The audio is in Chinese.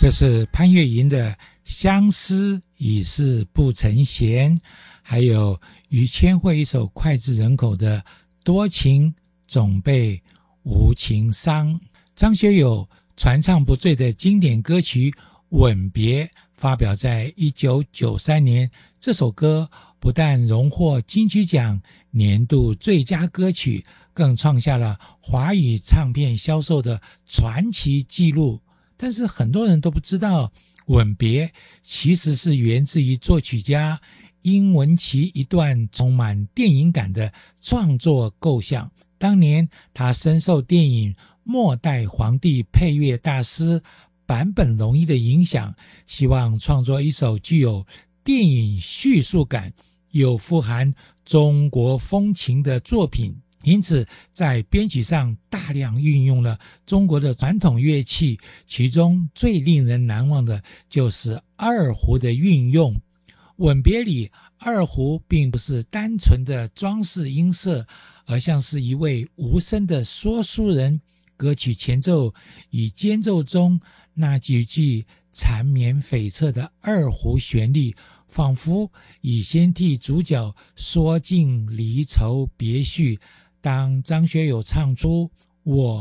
这是潘越云的《相思已是不曾闲》，还有于千惠一首脍炙人口的《多情总被无情伤》。张学友传唱不醉的经典歌曲《吻别》发表在1993年，这首歌不但荣获金曲奖年度最佳歌曲，更创下了华语唱片销售的传奇纪录。但是很多人都不知道，《吻别》其实是源自于作曲家殷文琪一段充满电影感的创作构想。当年他深受电影《末代皇帝》配乐大师坂本龙一的影响，希望创作一首具有电影叙述感又富含中国风情的作品，因此在编曲上大量运用了中国的传统乐器，其中最令人难忘的就是二胡的运用。吻别里，二胡并不是单纯的装饰音色，而像是一位无声的说书人。歌曲前奏与间奏中那几句缠绵悱恻的二胡旋律，仿佛已先替主角说尽离愁别绪。当张学友唱出我